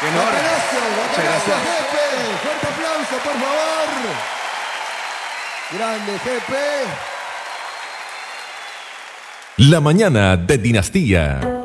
Qué honor. Muchas gracias. Jefe. Fuerte aplauso, por favor. Grande, jefe. La mañana de Dinastía.